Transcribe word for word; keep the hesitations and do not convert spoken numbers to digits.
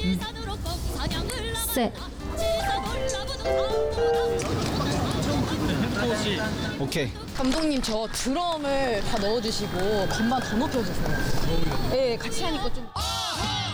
셋. 오케이. 감독님 저 드럼을 다 넣어주시고 건반 더 높여주세요. 네, 같이 하니까 좀.